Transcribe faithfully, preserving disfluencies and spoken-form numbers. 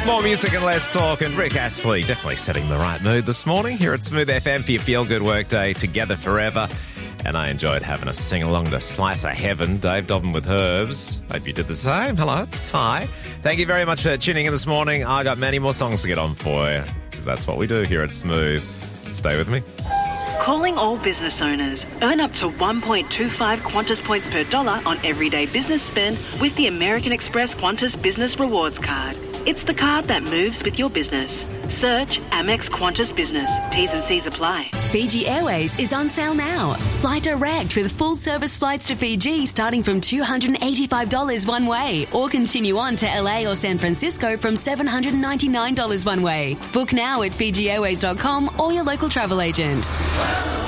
More music and less talk, and Rick Astley definitely setting the right mood this morning here at Smooth F M for your feel-good workday, together forever. And I enjoyed having a sing-along to Slice of Heaven, Dave Dobbin with Herbs. Hope you did the same. Hello, it's Ty. Thank you very much for tuning in this morning. I got many more songs to get on for you, because that's what we do here at Smooth. Stay with me. Calling all business owners. Earn up to one point two five Qantas points per dollar on everyday business spend with the American Express Qantas Business Rewards Card. It's the card that moves with your business. Search Amex Qantas Business. T's and C's apply. Fiji Airways is on sale now. Fly direct with full-service flights to Fiji starting from two hundred eighty-five dollars one way, or continue on to L A or San Francisco from seven hundred ninety-nine dollars one way. Book now at fiji airways dot com or your local travel agent.